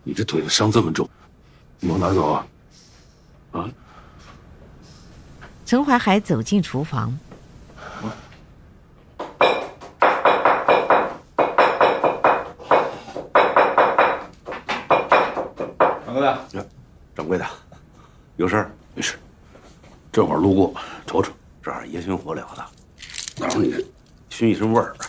你这腿的伤这么重，你往哪走啊？啊！ 陈怀海走进厨房。 掌柜的， 掌柜的，有事儿？ 没事，正好路过，瞅瞅。 这儿爷熏火燎的， 哪有你熏一身味儿。